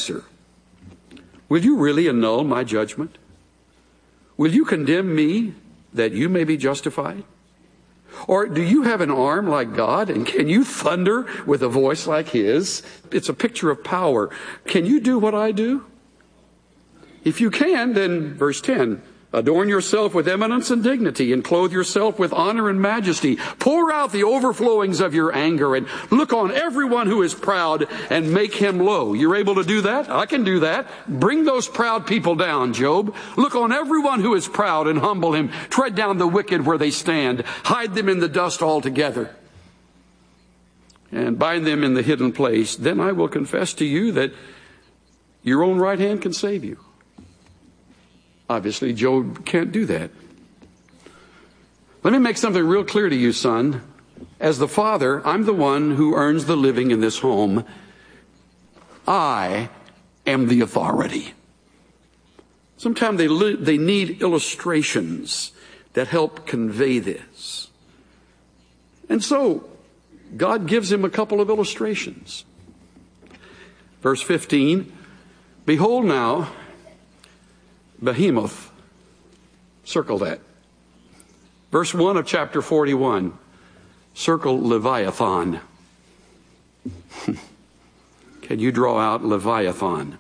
answer. Will you really annul my judgment? Will you condemn me that you may be justified? Or do you have an arm like God, and can you thunder with a voice like his? It's a picture of power. Can you do what I do? If you can, then verse 10, adorn yourself with eminence and dignity, and clothe yourself with honor and majesty. Pour out the overflowings of your anger, and look on everyone who is proud, and make him low. You're able to do that? I can do that. Bring those proud people down, Job. Look on everyone who is proud and humble him. Tread down the wicked where they stand. Hide them in the dust altogether, and bind them in the hidden place. Then I will confess to you that your own right hand can save you. Obviously, Job can't do that. Let me make something real clear to you, son. As the father, I'm the one who earns the living in this home. I am the authority. Sometimes they need illustrations that help convey this. And so, God gives him a couple of illustrations. Verse 15, behold now, Behemoth, circle that. Verse 1 of chapter 41, circle Leviathan. Can you draw out Leviathan?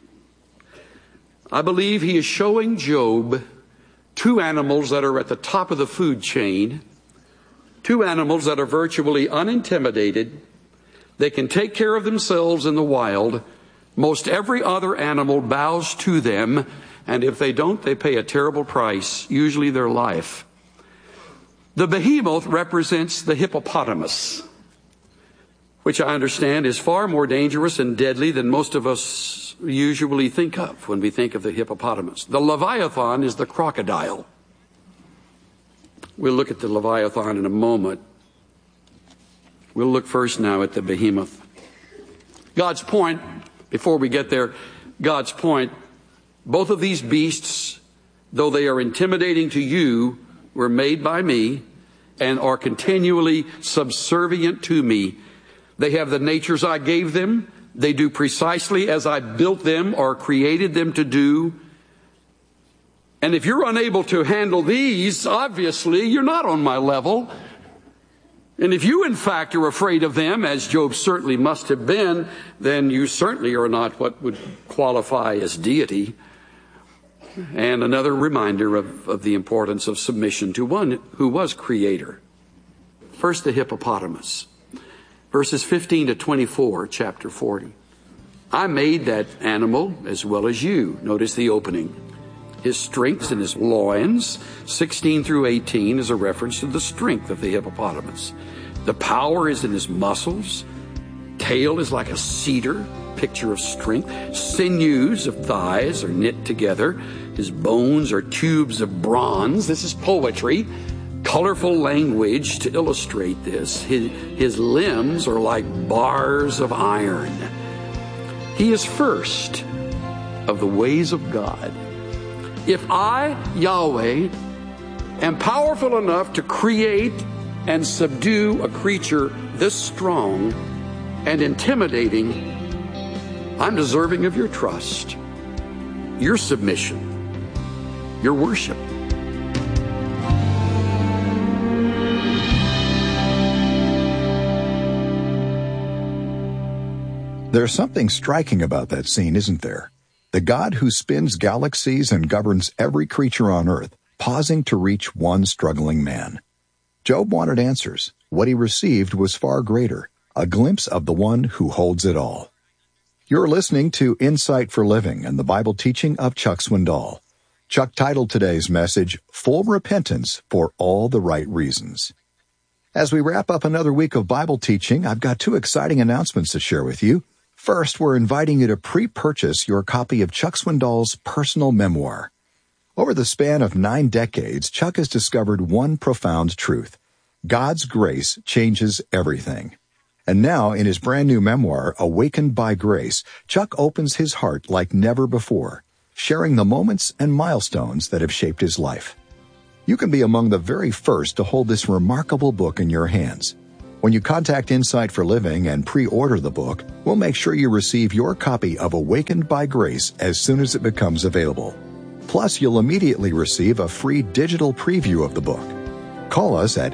I believe he is showing Job two animals that are at the top of the food chain, two animals that are virtually unintimidated. They can take care of themselves in the wild. Most every other animal bows to them. And if they don't, they pay a terrible price, usually their life. The behemoth represents the hippopotamus, which I understand is far more dangerous and deadly than most of us usually think of when we think of the hippopotamus. The Leviathan is the crocodile. We'll look at the Leviathan in a moment. We'll look first now at the behemoth. God's point, before we get there, God's point, both of these beasts, though they are intimidating to you, were made by me and are continually subservient to me. They have the natures I gave them. They do precisely as I built them or created them to do. And if you're unable to handle these, obviously you're not on my level. And if you, in fact, are afraid of them, as Job certainly must have been, then you certainly are not what would qualify as deity. And another reminder of the importance of submission to one who was creator. First, the hippopotamus. Verses 15 to 24, chapter 40. I made that animal as well as you. Notice the opening. His strengths and his loins, 16 through 18, is a reference to the strength of the hippopotamus. The power is in his muscles. Tail is like a cedar, picture of strength. Sinews of thighs are knit together. His bones are tubes of bronze. This is poetry. Colorful language to illustrate this. His limbs are like bars of iron. He is first of the ways of God. If I, Yahweh, am powerful enough to create and subdue a creature this strong and intimidating, I'm deserving of your trust, your submission, your worship. There's something striking about that scene, isn't there? The God who spins galaxies and governs every creature on earth, pausing to reach one struggling man. Job wanted answers. What he received was far greater, a glimpse of the one who holds it all. You're listening to Insight for Living and the Bible teaching of Chuck Swindoll. Chuck titled today's message, Full Repentance for All the Right Reasons. As we wrap up another week of Bible teaching, I've got two exciting announcements to share with you. First, we're inviting you to pre-purchase your copy of Chuck Swindoll's personal memoir. Over the span of 9 decades, Chuck has discovered one profound truth. God's grace changes everything. And now, in his brand new memoir, Awakened by Grace, Chuck opens his heart like never before, sharing the moments and milestones that have shaped his life. You can be among the very first to hold this remarkable book in your hands. When you contact Insight for Living and pre-order the book, we'll make sure you receive your copy of Awakened by Grace as soon as it becomes available. Plus, you'll immediately receive a free digital preview of the book. Call us at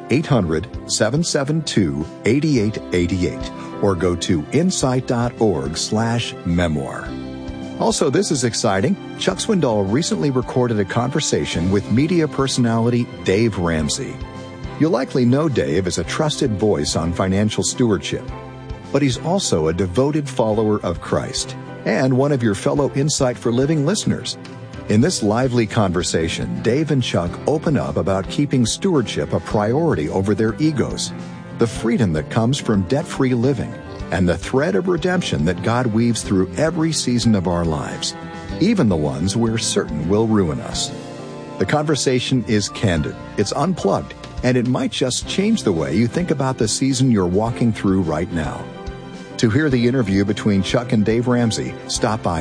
800-772-8888 or go to insight.org/memoir. Also, this is exciting. Chuck Swindoll recently recorded a conversation with media personality Dave Ramsey. You'll likely know Dave as a trusted voice on financial stewardship, but he's also a devoted follower of Christ and one of your fellow Insight for Living listeners. In this lively conversation, Dave and Chuck open up about keeping stewardship a priority over their egos, the freedom that comes from debt-free living, and the thread of redemption that God weaves through every season of our lives, even the ones we're certain will ruin us. The conversation is candid, it's unplugged, and it might just change the way you think about the season you're walking through right now. To hear the interview between Chuck and Dave Ramsey, stop by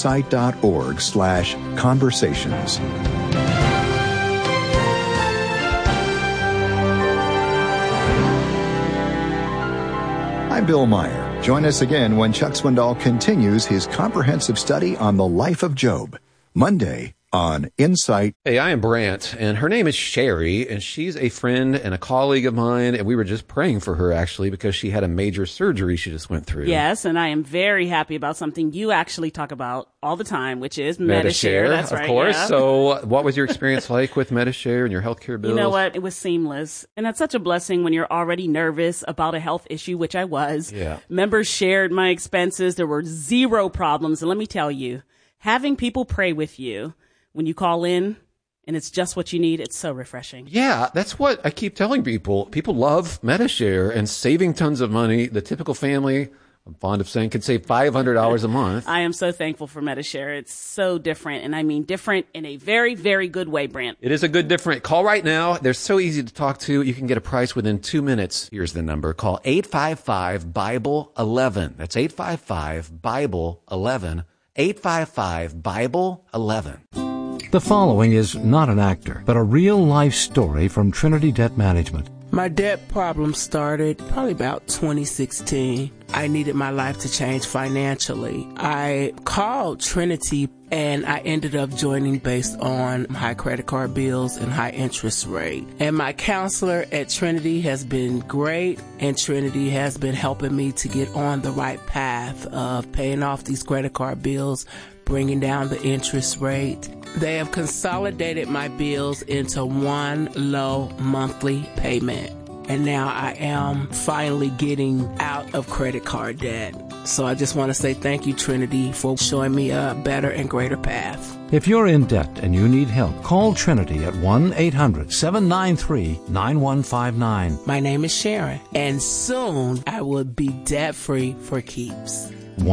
insight.org/conversations. I'm Bill Meyer. Join us again when Chuck Swindoll continues his comprehensive study on the life of Job, Monday on Insight. Hey, I am Brant, and her name is Sherry, and she's a friend and a colleague of mine, and we were just praying for her, actually, because she had a major surgery she just went through. Yes, and I am very happy about something you actually talk about all the time, which is Medi-Share. That's right, of course. Yeah. So what was your experience like with Medi-Share and your healthcare bills? You know what? It was seamless. And that's such a blessing when you're already nervous about a health issue, which I was. Yeah. Members shared my expenses. There were zero problems. And let me tell you, having people pray with you when you call in and it's just what you need, it's so refreshing. Yeah, that's what I keep telling people. People love Medi-Share and saving tons of money. The typical family, I'm fond of saying, could save $500 a month. I am so thankful for Medi-Share. It's so different, and I mean different in a very, very good way, Brant. It is a good different. Call right now. They're so easy to talk to. You can get a price within 2 minutes. Here's the number. Call 855-BIBLE-11. That's 855-BIBLE-11. 855-BIBLE-11. The following is not an actor, but a real-life story from Trinity Debt Management. My debt problem started probably about 2016. I needed my life to change financially. I called Trinity and I ended up joining based on high credit card bills and high interest rate. And my counselor at Trinity has been great, and Trinity has been helping me to get on the right path of paying off these credit card bills, bringing down the interest rate. They have consolidated my bills into one low monthly payment. And now I am finally getting out of credit card debt. So I just want to say thank you, Trinity, for showing me a better and greater path. If you're in debt and you need help, call Trinity at 1-800-793-9159. My name is Sharon, and soon I will be debt-free for keeps.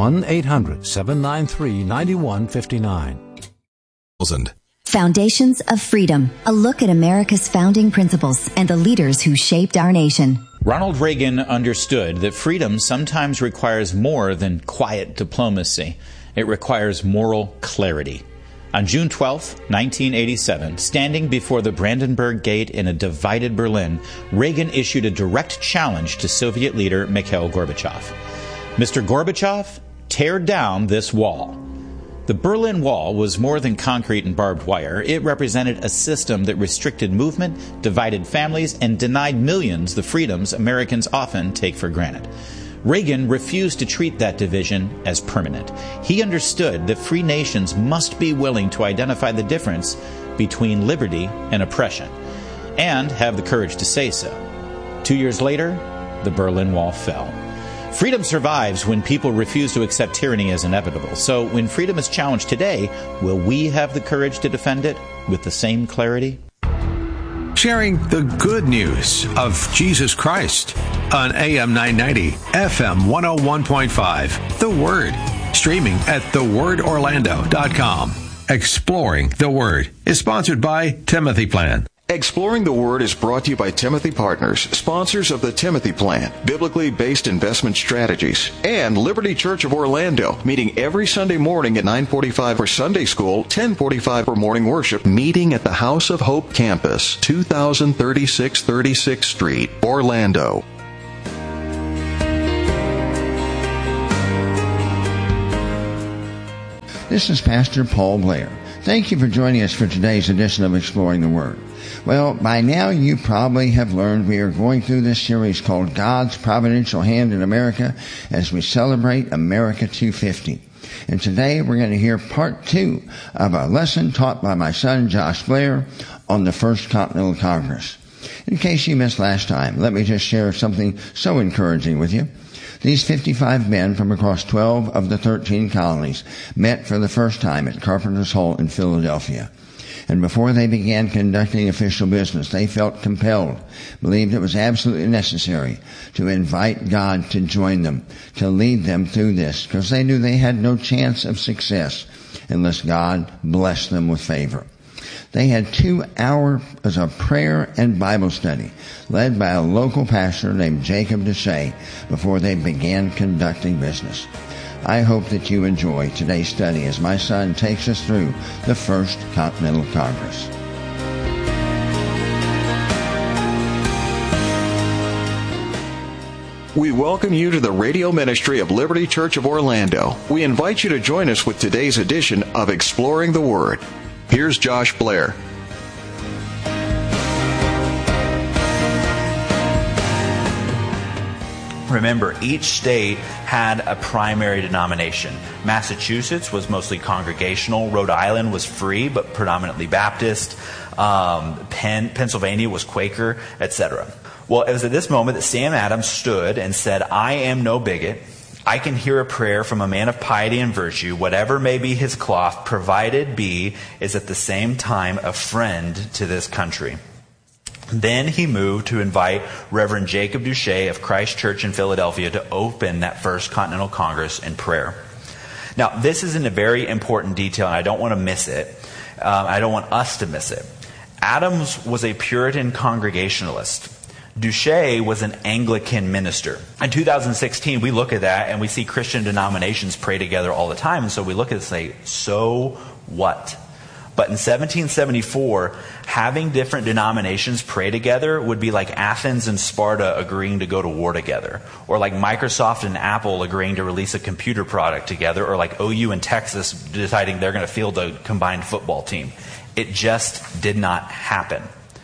1-800-793-9159. Foundations of Freedom, a look at America's founding principles and the leaders who shaped our nation. Ronald Reagan understood that freedom sometimes requires more than quiet diplomacy. It requires moral clarity. On June 12, 1987, standing before the Brandenburg Gate in a divided Berlin, Reagan issued a direct challenge to Soviet leader Mikhail Gorbachev. Mr. Gorbachev, tear down this wall. The Berlin Wall was more than concrete and barbed wire. It represented a system that restricted movement, divided families, and denied millions the freedoms Americans often take for granted. Reagan refused to treat that division as permanent. He understood that free nations must be willing to identify the difference between liberty and oppression, and have the courage to say so. 2 years later, the Berlin Wall fell. Freedom survives when people refuse to accept tyranny as inevitable. So when freedom is challenged today, will we have the courage to defend it with the same clarity? Sharing the good news of Jesus Christ on AM 990, FM 101.5. The Word. Streaming at thewordorlando.com. Exploring the Word is sponsored by Timothy Plan. Exploring the Word is brought to you by Timothy Partners, sponsors of the Timothy Plan, biblically based investment strategies, and Liberty Church of Orlando, meeting every Sunday morning at 9:45 for Sunday School, 10:45 for morning worship, meeting at the House of Hope campus, 2036 36th Street, Orlando. This is Pastor Paul Blair. Thank you for joining us for today's edition of Exploring the Word. Well, by now you probably have learned we are going through this series called God's Providential Hand in America as we celebrate America 250. And today we're going to hear part 2 of a lesson taught by my son Josh Blair on the First Continental Congress. In case you missed last time, let me just share something so encouraging with you. These 55 men from across 12 of the 13 colonies met for the first time at Carpenter's Hall in Philadelphia. And before they began conducting official business, they felt compelled, believed it was absolutely necessary to invite God to join them, to lead them through this, because they knew they had no chance of success unless God blessed them with favor. They had 2 hours of prayer and Bible study led by a local pastor named Jacob Duché before they began conducting business. I hope that you enjoy today's study as my son takes us through the First Continental Congress. We welcome you to the radio ministry of Liberty Church of Orlando. We invite you to join us with today's edition of Exploring the Word. Here's Josh Blair. Remember, each state had a primary denomination. Massachusetts was mostly congregational. Rhode Island was free, but predominantly Baptist. Pennsylvania was Quaker, etc. Well, it was at this moment that Sam Adams stood and said, "I am no bigot. I can hear a prayer from a man of piety and virtue, whatever may be his cloth, provided be is at the same time a friend to this country." Then he moved to invite Reverend Jacob Duché of Christ Church in Philadelphia to open that First Continental Congress in prayer. Now, this is a very important detail, and I don't want to miss it. I don't want us to miss it. Adams was a Puritan Congregationalist. Duché was an Anglican minister. In 2016, we look at that and we see Christian denominations pray together all the time. And so we look at it and say, so what? But in 1774, having different denominations pray together would be like Athens and Sparta agreeing to go to war together, or like Microsoft and Apple agreeing to release a computer product together, or like OU and Texas deciding they're going to field a combined football team. It just did not happen.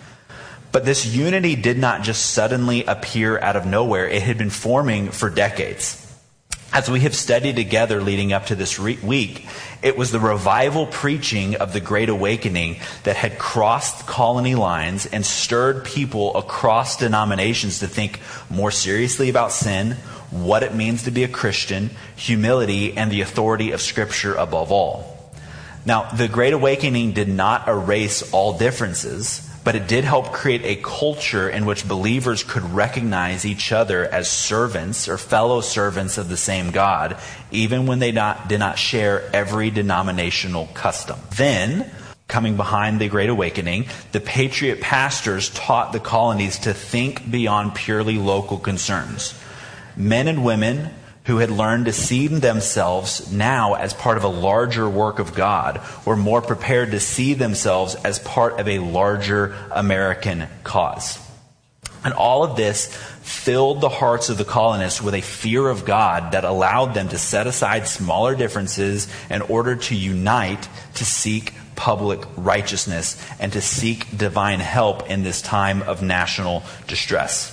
But this unity did not just suddenly appear out of nowhere. It had been forming for decades. As we have studied together leading up to this week, it was the revival preaching of the Great Awakening that had crossed colony lines and stirred people across denominations to think more seriously about sin, what it means to be a Christian, humility, and the authority of Scripture above all. Now, the Great Awakening did not erase all differences, but it did help create a culture in which believers could recognize each other as servants or fellow servants of the same God, even when they did not share every denominational custom. Then, coming behind the Great Awakening, the Patriot pastors taught the colonies to think beyond purely local concerns. Men and women who had learned to see themselves now as part of a larger work of God were more prepared to see themselves as part of a larger American cause. And all of this filled the hearts of the colonists with a fear of God that allowed them to set aside smaller differences in order to unite to seek public righteousness and to seek divine help in this time of national distress.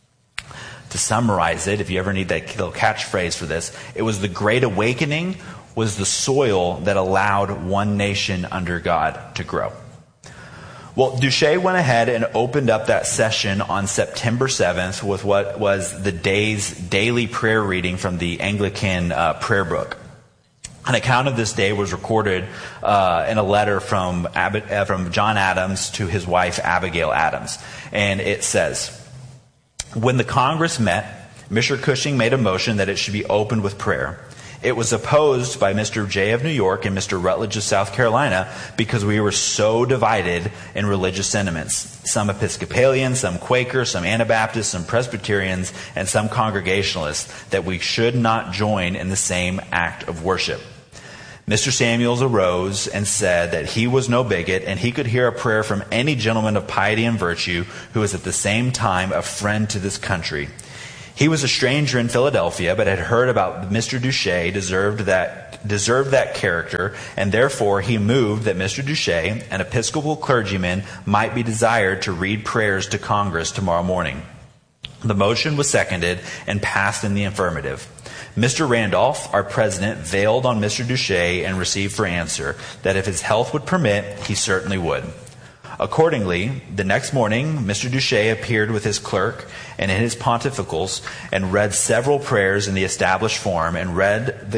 To summarize it, if you ever need that little catchphrase for this, it was the Great Awakening was the soil that allowed one nation under God to grow. Well, Duché went ahead and opened up that session on September 7th with what was the day's daily prayer reading from the Anglican prayer book. An account of this day was recorded in a letter from John Adams to his wife Abigail Adams. And it says, "When the Congress met, Mr. Cushing made a motion that it should be opened with prayer. It was opposed by Mr. Jay of New York and Mr. Rutledge of South Carolina because we were so divided in religious sentiments. Some Episcopalians, some Quakers, some Anabaptists, some Presbyterians, and some Congregationalists, that we should not join in the same act of worship. Mr. Samuels arose and said that he was no bigot and he could hear a prayer from any gentleman of piety and virtue who was at the same time a friend to this country. He was a stranger in Philadelphia, but had heard about Mr. Duché deserved that character, and therefore he moved that Mr. Duché, an Episcopal clergyman, might be desired to read prayers to Congress tomorrow morning. The motion was seconded and passed in the affirmative. Mr. Randolph, our president, veiled on Mr. Duché and received for answer that if his health would permit, he certainly would. Accordingly, the next morning, Mr. Duché appeared with his clerk and in his pontificals and read several prayers in the established form and read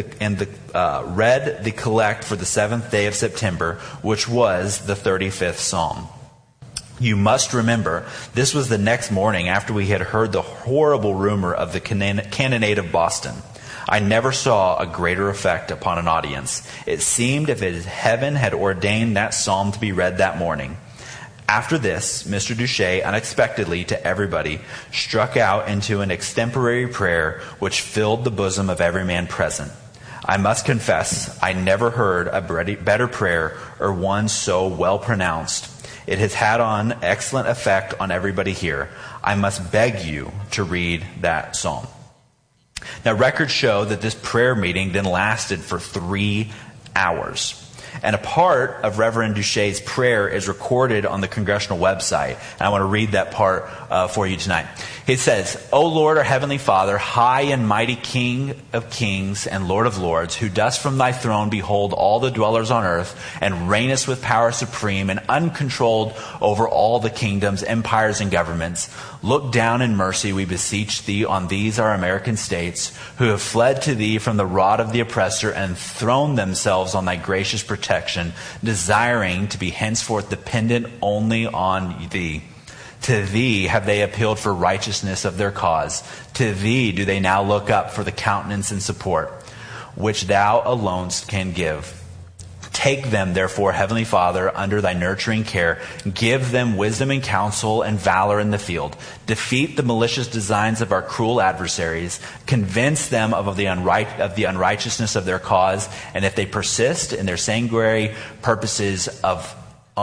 the collect for the 7th day of September, which was the 35th Psalm. You must remember, this was the next morning after we had heard the horrible rumor of the cannonade of Boston. I never saw a greater effect upon an audience. It seemed as if heaven had ordained that psalm to be read that morning. After this, Mr. Duché, unexpectedly to everybody, struck out into an extemporary prayer which filled the bosom of every man present. I must confess, I never heard a better prayer or one so well pronounced. It has had an excellent effect on everybody here. I must beg you to read that psalm. Now, records show that this prayer meeting then lasted for 3 hours. And a part of Reverend Duché's prayer is recorded on the congressional website. And I want to read that part for you tonight. It says, O Lord, our heavenly Father, high and mighty King of kings and Lord of lords, who dost from thy throne behold all the dwellers on earth, and reignest with power supreme and uncontrolled over all the kingdoms, empires, and governments, look down in mercy, we beseech thee, on these our American states, who have fled to thee from the rod of the oppressor and thrown themselves on thy gracious protection, desiring to be henceforth dependent only on thee. To thee have they appealed for righteousness of their cause. To thee do they now look up for the countenance and support, which thou alone can give. Take them, therefore, Heavenly Father, under thy nurturing care. Give them wisdom and counsel and valor in the field. Defeat the malicious designs of our cruel adversaries. Convince them of the unrighteousness of their cause. And if they persist in their sanguinary purposes of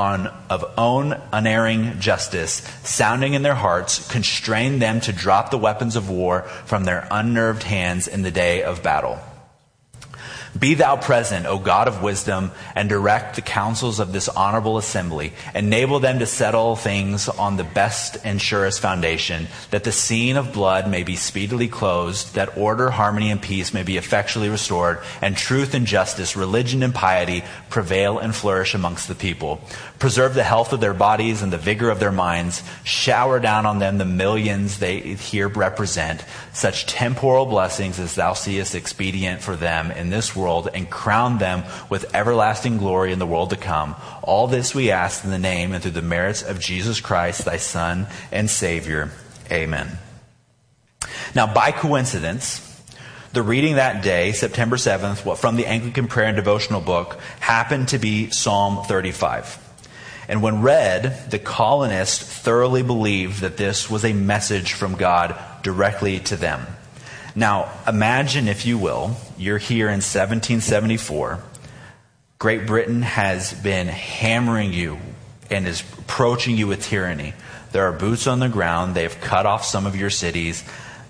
own unerring justice, sounding in their hearts, constrain them to drop the weapons of war from their unnerved hands in the day of battle. Be thou present, O God of wisdom, and direct the counsels of this honorable assembly. Enable them to settle things on the best and surest foundation, that the scene of blood may be speedily closed, that order, harmony, and peace may be effectually restored, and truth and justice, religion and piety prevail and flourish amongst the people. Preserve the health of their bodies and the vigor of their minds. Shower down on them the millions they here represent, such temporal blessings as thou seest expedient for them in this world, and crown them with everlasting glory in the world to come. All this we ask in the name and through the merits of Jesus Christ, thy Son and Savior. Amen. Now, by coincidence, the reading that day, September 7th, from the Anglican Prayer and Devotional book, happened to be Psalm 35. And when read, the colonists thoroughly believed that this was a message from God directly to them. Now, imagine, if you will, you're here in 1774. Great Britain has been hammering you and is approaching you with tyranny. There are boots on the ground. They have cut off some of your cities.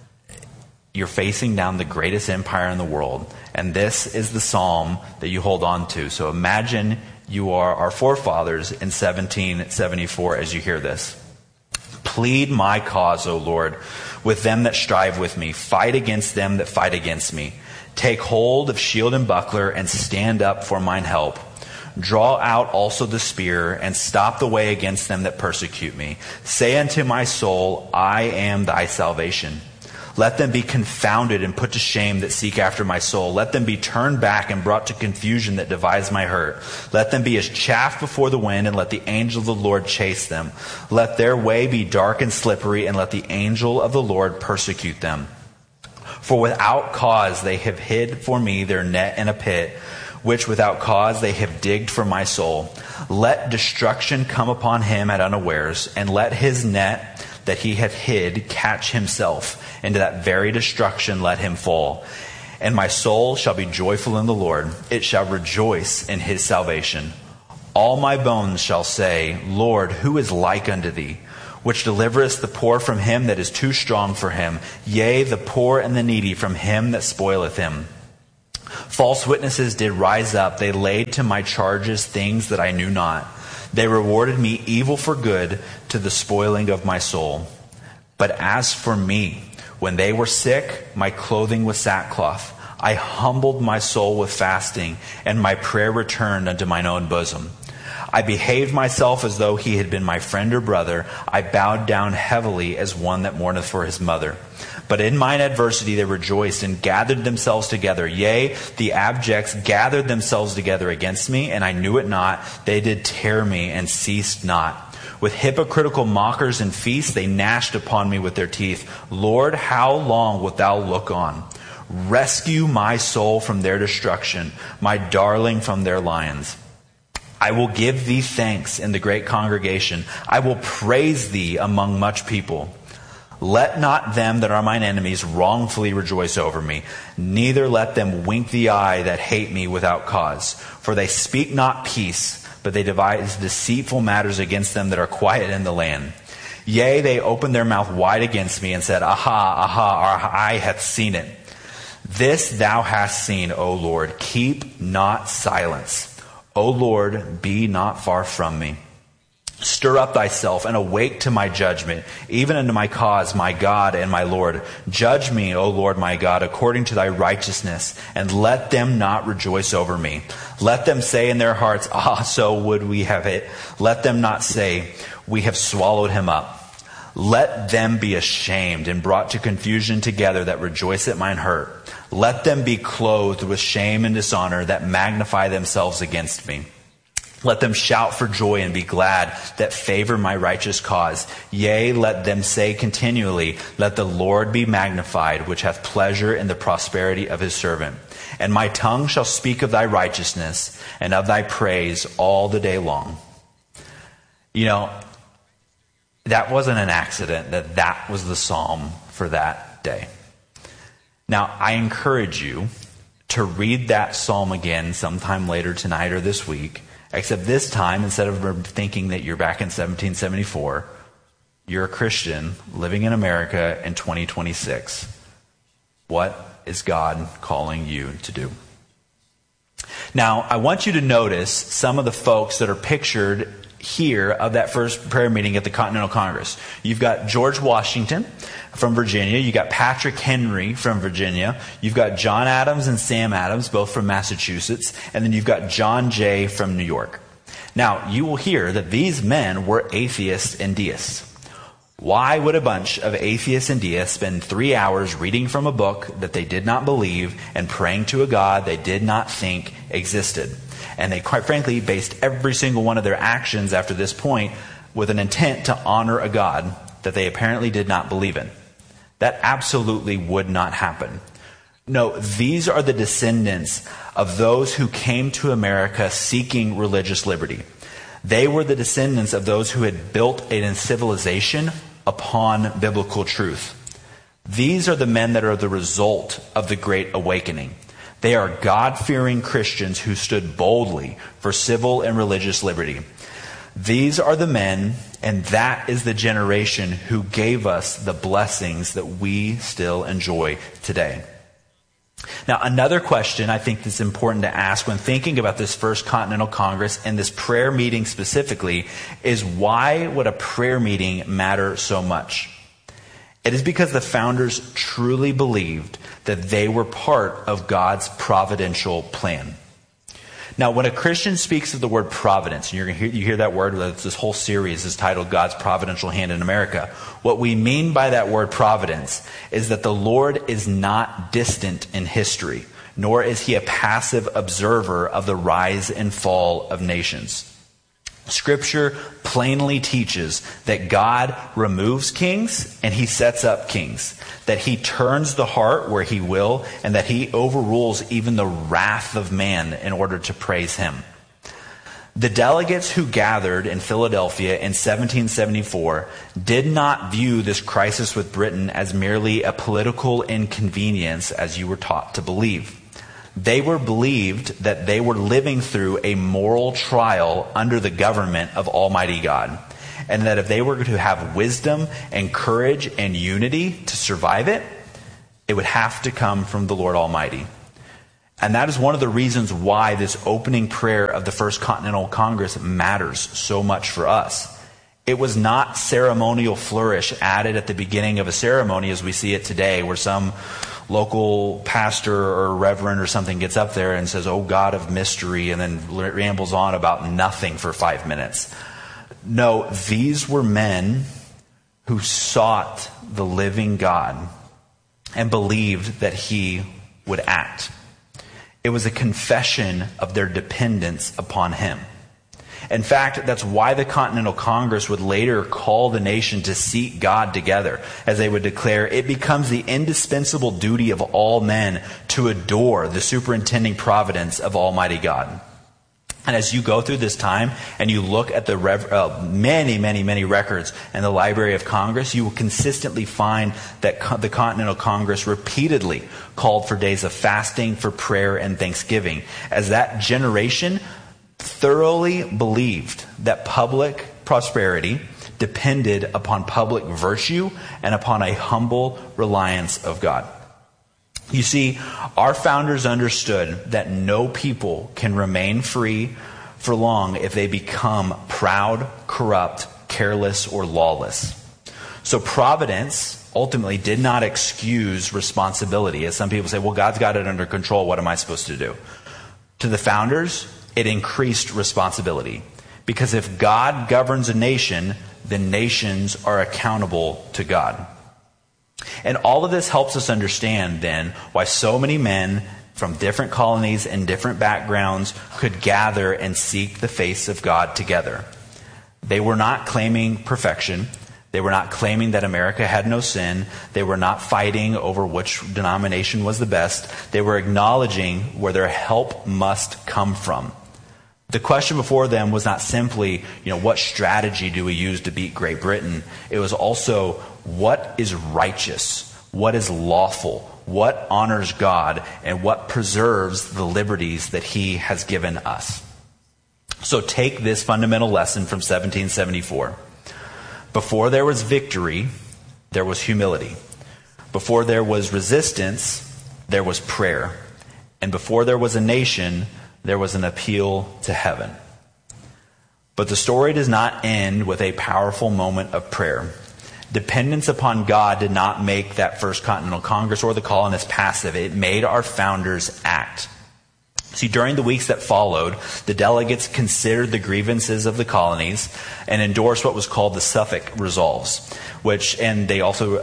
You're facing down the greatest empire in the world. And this is the psalm that you hold on to. So imagine you are our forefathers in 1774 as you hear this. Plead my cause, O Lord, with them that strive with me. Fight against them that fight against me. Take hold of shield and buckler, and stand up for mine help. Draw out also the spear, and stop the way against them that persecute me. Say unto my soul, I am thy salvation. Let them be confounded and put to shame that seek after my soul. Let them be turned back and brought to confusion that devise my hurt. Let them be as chaff before the wind, and let the angel of the Lord chase them. Let their way be dark and slippery, and let the angel of the Lord persecute them. For without cause they have hid for me their net in a pit, which without cause they have digged for my soul. Let destruction come upon him at unawares, and let his net that he hath hid catch himself. Into that very destruction let him fall. And my soul shall be joyful in the Lord. It shall rejoice in his salvation. All my bones shall say, Lord, who is like unto thee? which delivereth the poor from him that is too strong for him, yea, the poor and the needy from him that spoileth him. False witnesses did rise up. They laid to my charges things that I knew not. They rewarded me evil for good, to the spoiling of my soul. But as for me, when they were sick, my clothing was sackcloth. I humbled my soul with fasting, and my prayer returned unto mine own bosom. I behaved myself as though he had been my friend or brother. I bowed down heavily as one that mourneth for his mother. But in mine adversity they rejoiced and gathered themselves together. Yea, the abjects gathered themselves together against me, and I knew it not. They did tear me and ceased not. With hypocritical mockers and feasts they gnashed upon me with their teeth. Lord, how long wilt thou look on? Rescue my soul from their destruction, my darling from their lions. I will give thee thanks in the great congregation. I will praise thee among much people. Let not them that are mine enemies wrongfully rejoice over me, neither let them wink the eye that hate me without cause. For they speak not peace, but they devise deceitful matters against them that are quiet in the land. Yea, they opened their mouth wide against me and said, Aha, aha, our eye hath seen it. This thou hast seen, O Lord. Keep not silence. O Lord, be not far from me. Stir up thyself and awake to my judgment, even unto my cause, my God and my Lord. Judge me, O Lord my God, according to thy righteousness, and let them not rejoice over me. Let them say in their hearts, Ah, so would we have it. Let them not say, We have swallowed him up. Let them be ashamed and brought to confusion together that rejoice at mine hurt. Let them be clothed with shame and dishonor that magnify themselves against me. Let them shout for joy and be glad that favor my righteous cause. Yea, let them say continually, Let the Lord be magnified, which hath pleasure in the prosperity of his servant. And my tongue shall speak of thy righteousness and of thy praise all the day long. You know, that wasn't an accident that was the psalm for that day. Now, I encourage you to read that psalm again sometime later tonight or this week. Except this time, instead of thinking that you're back in 1774, you're a Christian living in America in 2026. What is God calling you to do? Now, I want you to notice some of the folks that are pictured here of that first prayer meeting at the Continental Congress. You've got George Washington from Virginia. You got Patrick Henry from Virginia. You've got John Adams and Sam Adams, both from Massachusetts. And then you've got John Jay from New York. Now, you will hear that these men were atheists and deists. Why would a bunch of atheists and deists spend 3 hours reading from a book that they did not believe and praying to a God they did not think existed? And they, quite frankly, based every single one of their actions after this point with an intent to honor a God that they apparently did not believe in. That absolutely would not happen. No, these are the descendants of those who came to America seeking religious liberty. They were the descendants of those who had built a civilization upon biblical truth. These are the men that are the result of the Great Awakening. They are God-fearing Christians who stood boldly for civil and religious liberty. These are the men, and that is the generation who gave us the blessings that we still enjoy today. Now, another question I think that's important to ask when thinking about this First Continental Congress and this prayer meeting specifically is, why would a prayer meeting matter so much? It is because the founders truly believed that they were part of God's providential plan. Now, when a Christian speaks of the word providence, and you hear that word, this whole series is titled God's Providential Hand in America. What we mean by that word providence is that the Lord is not distant in history, nor is he a passive observer of the rise and fall of nations. Scripture plainly teaches that God removes kings and he sets up kings, that he turns the heart where he will, and that he overrules even the wrath of man in order to praise him. The delegates who gathered in Philadelphia in 1774 did not view this crisis with Britain as merely a political inconvenience, as you were taught to believe. They were believed that they were living through a moral trial under the government of Almighty God. and that if they were to have wisdom and courage and unity to survive it, it would have to come from the Lord Almighty. And that is one of the reasons why this opening prayer of the First Continental Congress matters so much for us. It was not ceremonial flourish added at the beginning of a ceremony as we see it today, where some local pastor or reverend or something gets up there and says, "Oh God of mystery," and then rambles on about nothing for 5 minutes. No, these were men who sought the living God and believed that he would act. It was a confession of their dependence upon him. In fact, that's why the Continental Congress would later call the nation to seek God together, as they would declare, "It becomes the indispensable duty of all men to adore the superintending providence of Almighty God." And as you go through this time and you look at the many records in the Library of Congress, you will consistently find that the Continental Congress repeatedly called for days of fasting, for prayer, and thanksgiving, as that generation thoroughly believed that public prosperity depended upon public virtue and upon a humble reliance of God. You see, our founders understood that no people can remain free for long if they become proud, corrupt, careless, or lawless. So providence ultimately did not excuse responsibility. As some people say, well, God's got it under control. What am I supposed to do? To the founders, it increased responsibility. Because if God governs a nation, then nations are accountable to God. And all of this helps us understand, then, why so many men from different colonies and different backgrounds could gather and seek the face of God together. They were not claiming perfection. They were not claiming that America had no sin. They were not fighting over which denomination was the best. They were acknowledging where their help must come from. The question before them was not simply, what strategy do we use to beat Great Britain? It was also, what is righteous? What is lawful? What honors God? And what preserves the liberties that he has given us? So take this fundamental lesson from 1774. Before there was victory, there was humility. Before there was resistance, there was prayer. And before there was a nation, there was an appeal to heaven. But the story does not end with a powerful moment of prayer. Dependence upon God did not make that First Continental Congress or the colonists passive. It made our founders act. See, during the weeks that followed, the delegates considered the grievances of the colonies and endorsed what was called the Suffolk Resolves, and they also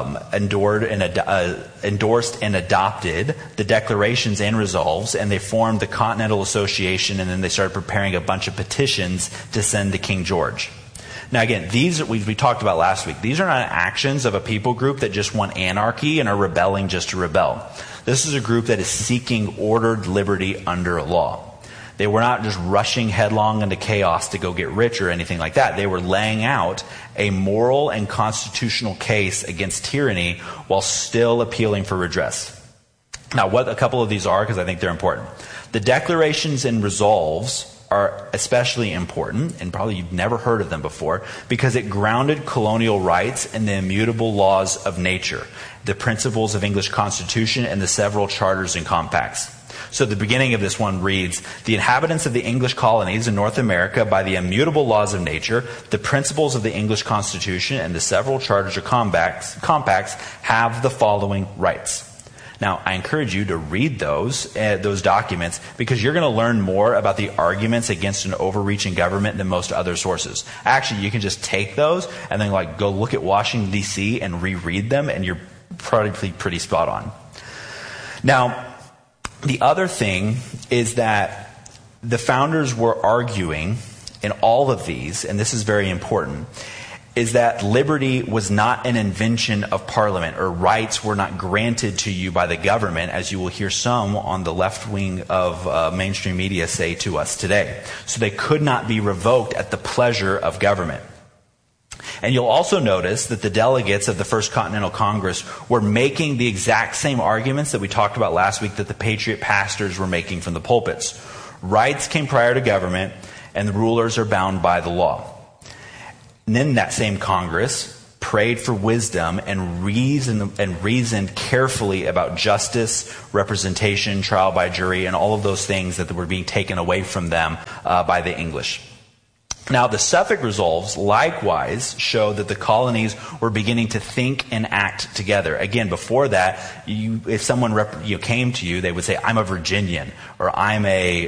endorsed and adopted the declarations and resolves, and they formed the Continental Association, and then they started preparing a bunch of petitions to send to King George. Now again, these we talked about last week. These are not actions of a people group that just want anarchy and are rebelling just to rebel. This is a group that is seeking ordered liberty under a law. They were not just rushing headlong into chaos to go get rich or anything like that. They were laying out a moral and constitutional case against tyranny while still appealing for redress. Now, what a couple of these are, because I think they're important. The declarations and resolves are especially important, and probably you've never heard of them before, because it grounded colonial rights in the immutable laws of nature, the principles of English Constitution, and the several charters and compacts. So the beginning of this one reads, "The inhabitants of the English colonies in North America, by the immutable laws of nature, the principles of the English Constitution, and the several charters or compacts have the following rights." Now, I encourage you to read those documents, because you're going to learn more about the arguments against an overreaching government than most other sources. Actually, you can just take those and then go look at Washington, D.C. and reread them, and you're probably pretty spot on. Now, the other thing is that the founders were arguing in all of these, and this is very important, is that liberty was not an invention of Parliament, or rights were not granted to you by the government, as you will hear some on the left wing of mainstream media say to us today. So they could not be revoked at the pleasure of government. And you'll also notice that the delegates of the First Continental Congress were making the exact same arguments that we talked about last week that the Patriot pastors were making from the pulpits. Rights came prior to government, and the rulers are bound by the law. And then that same Congress prayed for wisdom and reasoned carefully about justice, representation, trial by jury, and all of those things that were being taken away from them by the English. Now, the Suffolk Resolves likewise show that the colonies were beginning to think and act together. Again, before that, if someone came to you, they would say, "I'm a Virginian," or "I'm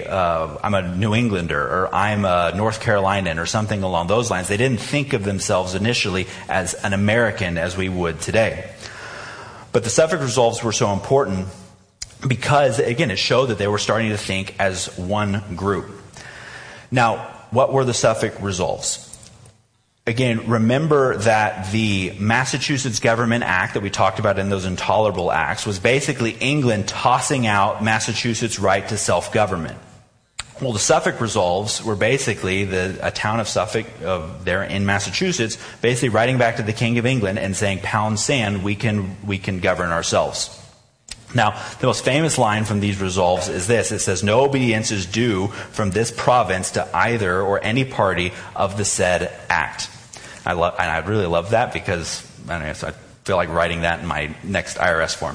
a New Englander," or "I'm a North Carolinian," or something along those lines. They didn't think of themselves initially as an American as we would today. But the Suffolk Resolves were so important because, again, it showed that they were starting to think as one group. Now, what were the Suffolk Resolves? Again, remember that the Massachusetts Government Act that we talked about in those intolerable acts was basically England tossing out Massachusetts' right to self-government. Well, the Suffolk Resolves were basically a town of Suffolk there in Massachusetts, basically writing back to the King of England and saying, "Pound sand, we can govern ourselves." Now, the most famous line from these resolves is this. It says, "No obedience is due from this province to either or any party of the said act." I really love that because I feel like writing that in my next IRS form.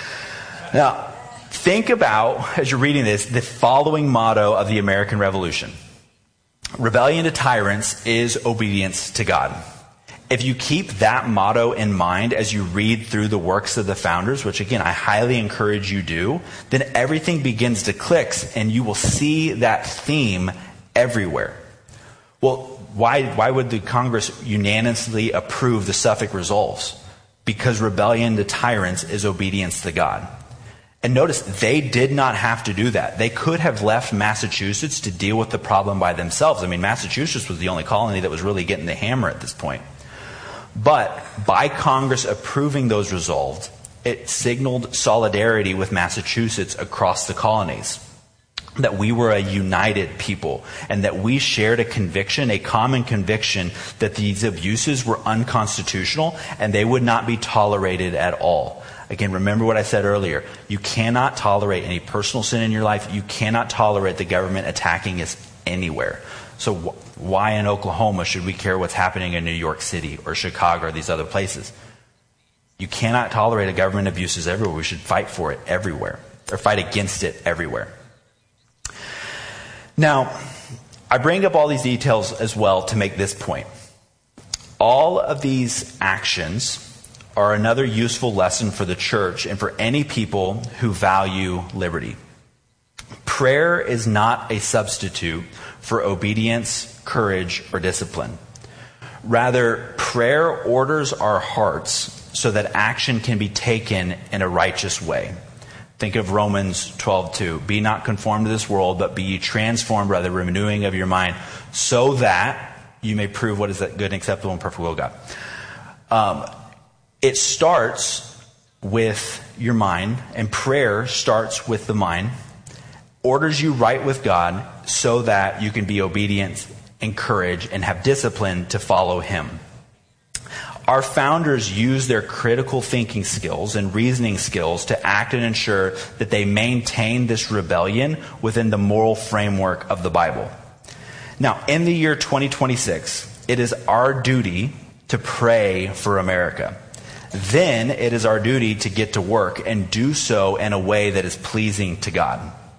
Now, think about, as you're reading this, the following motto of the American Revolution. Rebellion to tyrants is obedience to God. If you keep that motto in mind as you read through the works of the founders, which again, I highly encourage you do, then everything begins to click and you will see that theme everywhere. Well, why would the Congress unanimously approve the Suffolk Resolves? Because rebellion to tyrants is obedience to God. And notice, they did not have to do that. They could have left Massachusetts to deal with the problem by themselves. I mean, Massachusetts was the only colony that was really getting the hammer at this point. But by Congress approving those resolves, it signaled solidarity with Massachusetts across the colonies. That we were a united people and that we shared a conviction, a common conviction that these abuses were unconstitutional and they would not be tolerated at all. Again, remember what I said earlier. You cannot tolerate any personal sin in your life. You cannot tolerate the government attacking us anywhere. So why in Oklahoma should we care what's happening in New York City or Chicago or these other places? You cannot tolerate a government abuses everywhere. We should fight for it everywhere, or fight against it everywhere. Now, I bring up all these details as well to make this point. All of these actions are another useful lesson for the church and for any people who value liberty. Prayer is not a substitute for obedience, courage, or discipline. Rather, prayer orders our hearts so that action can be taken in a righteous way. Think of Romans 12:2. "Be not conformed to this world, but be ye transformed by the renewing of your mind, so that you may prove what is that good and acceptable and perfect will of God." It starts with your mind, and prayer starts with the mind. Orders you right with God so that you can be obedient, encourage, and have discipline to follow Him. Our founders used their critical thinking skills and reasoning skills to act and ensure that they maintained this rebellion within the moral framework of the Bible. Now, in the year 2026, it is our duty to pray for America. Then it is our duty to get to work and do so in a way that is pleasing to God.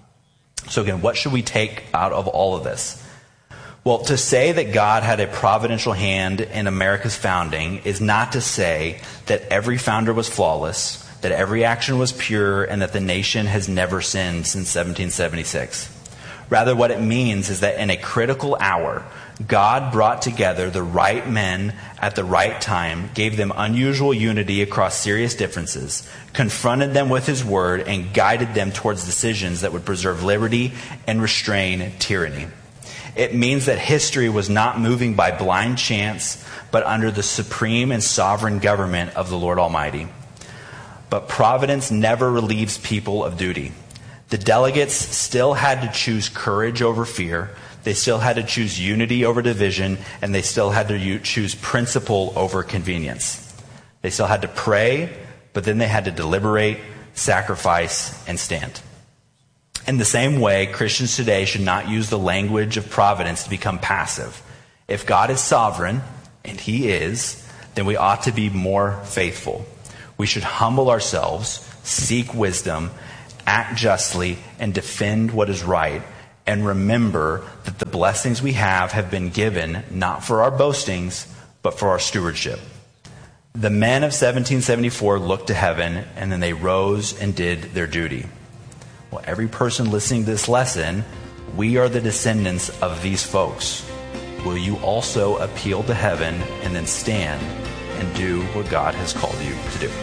So again, what should we take out of all of this? Well, to say that God had a providential hand in America's founding is not to say that every founder was flawless, that every action was pure, and that the nation has never sinned since 1776. Rather, what it means is that in a critical hour, God brought together the right men at the right time, gave them unusual unity across serious differences, confronted them with His word, and guided them towards decisions that would preserve liberty and restrain tyranny. It means that history was not moving by blind chance, but under the supreme and sovereign government of the Lord Almighty. But providence never relieves people of duty. The delegates still had to choose courage over fear. They still had to choose unity over division, and they still had to choose principle over convenience. They still had to pray, but then they had to deliberate, sacrifice, and stand. In the same way, Christians today should not use the language of providence to become passive. If God is sovereign and he is, then we ought to be more faithful. We should humble ourselves, seek wisdom, act justly, and defend what is right, and remember that the blessings we have been given not for our boastings, but for our stewardship. The men of 1774 looked to heaven, and then they rose and did their duty. Well, every person listening to this lesson, we are the descendants of these folks. Will you also appeal to heaven and then stand and do what God has called you to do?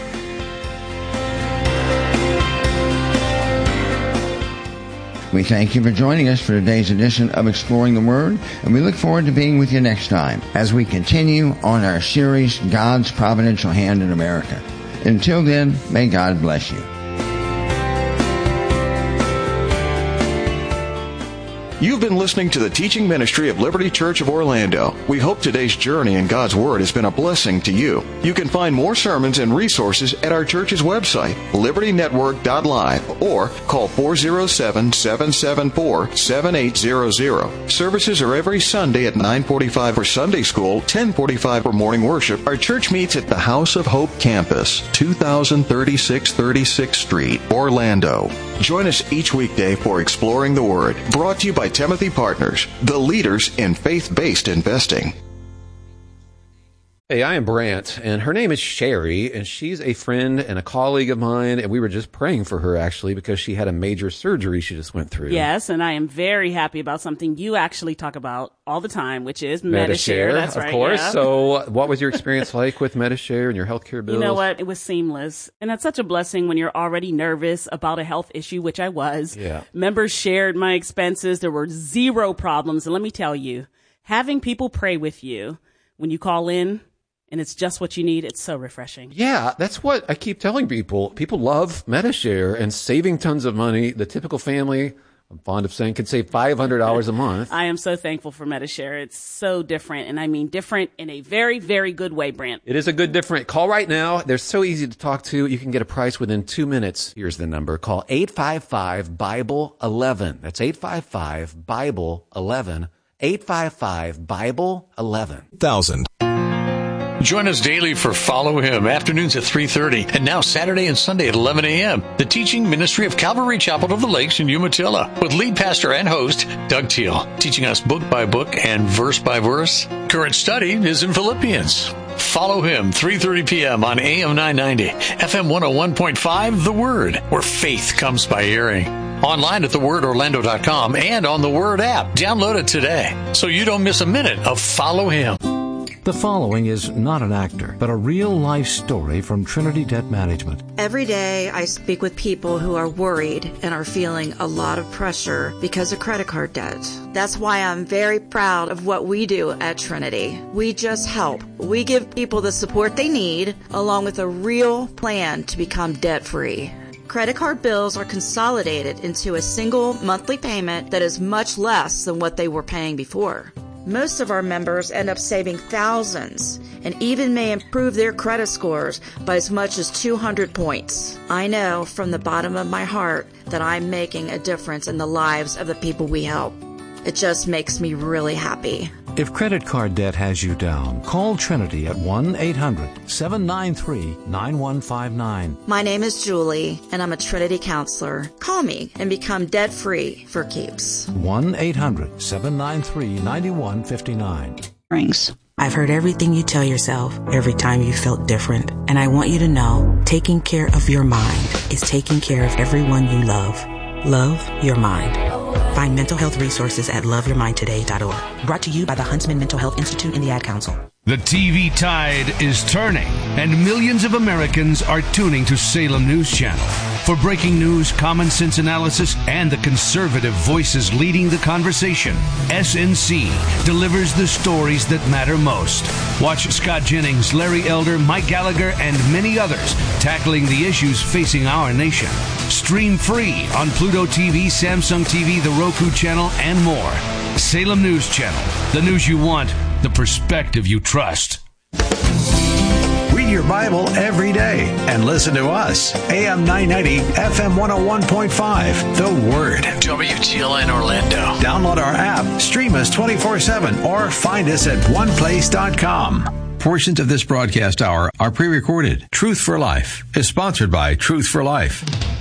We thank you for joining us for today's edition of Exploring the Word, and we look forward to being with you next time as we continue on our series, God's Providential Hand in America. Until then, may God bless you. You've been listening to the teaching ministry of Liberty Church of Orlando. We hope today's journey in God's Word has been a blessing to you. You can find more sermons and resources at our church's website, libertynetwork.live, or call 407-774-7800. Services are every Sunday at 9:45 for Sunday School, 10:45 for morning worship. Our church meets at the House of Hope Campus, 2036 36th Street, Orlando. Join us each weekday for Exploring the Word, brought to you by Timothy Partners, the leaders in faith-based investing. Hey, I am Brant, and her name is Sherry, and she's a friend and a colleague of mine, and we were just praying for her, actually, because she had a major surgery she just went through. Yes, and I am very happy about something you actually talk about all the time, which is Medi-Share. That's right, of course. Yeah. So what was your experience like with Medi-Share and your healthcare bills? You know what? It was seamless. And that's such a blessing when you're already nervous about a health issue, which I was. Yeah. Members shared my expenses. There were zero problems. And let me tell you, having people pray with you when you call in, and it's just what you need, it's so refreshing. Yeah, that's what I keep telling people. People love Medi-Share and saving tons of money. The typical family, I'm fond of saying, can save $500 a month. I am so thankful for Medi-Share. It's so different, and I mean different in a very, very good way, Brant. It is a good different. Call right now. They're so easy to talk to. You can get a price within 2 minutes. Here's the number. Call 855-BIBLE-11. That's 855-BIBLE-11. 855-BIBLE-11. 1,000. Join us daily for Follow Him, afternoons at 3:30, and now Saturday and Sunday at 11 a.m. The teaching ministry of Calvary Chapel of the Lakes in Umatilla, with lead pastor and host Doug Teal, teaching us book by book and verse by verse. Current study is in Philippians. Follow Him, 3:30 p.m. on AM 990, FM 101.5, The Word, where faith comes by hearing. Online at thewordorlando.com and on the Word app. Download it today so you don't miss a minute of Follow Him. The following is not an actor, but a real-life story from Trinity Debt Management. Every day I speak with people who are worried and are feeling a lot of pressure because of credit card debt. That's why I'm very proud of what we do at Trinity. We just help. We give people the support they need, along with a real plan to become debt-free. Credit card bills are consolidated into a single monthly payment that is much less than what they were paying before. Most of our members end up saving thousands and even may improve their credit scores by as much as 200 points. I know from the bottom of my heart that I'm making a difference in the lives of the people we help. It just makes me really happy. If credit card debt has you down, call Trinity at 1-800-793-9159. My name is Julie, and I'm a Trinity counselor. Call me and become debt-free for keeps. 1-800-793-9159. Rings. I've heard everything you tell yourself every time you felt different. And I want you to know, taking care of your mind is taking care of everyone you love. Love your mind. Find mental health resources at loveyourmindtoday.org. Brought to you by the Huntsman Mental Health Institute and the Ad Council. The TV tide is turning, and millions of Americans are tuning to Salem News Channel. For breaking news, common sense analysis, and the conservative voices leading the conversation, SNC delivers the stories that matter most. Watch Scott Jennings, Larry Elder, Mike Gallagher, and many others tackling the issues facing our nation. Stream free on Pluto TV, Samsung TV, the Roku channel, and more. Salem News Channel, the news you want, the perspective you trust. We your Bible every day and listen to us. AM 990, FM 101.5, The Word. WGLN Orlando. Download our app, stream us 24/7, or find us at oneplace.com. Portions of this broadcast hour are pre-recorded. Truth for Life is sponsored by Truth for Life.